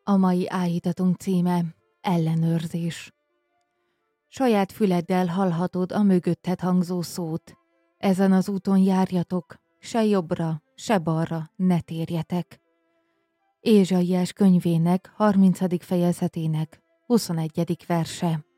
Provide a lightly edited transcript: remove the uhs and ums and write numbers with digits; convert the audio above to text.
A mai áhítatunk címe ellenőrzés. Saját füleddel hallhatod a mögötted hangzó szót. Ezen az úton járjatok, se jobbra, se balra ne térjetek. Ézsaiás könyvének 30. fejezetének 21. verse.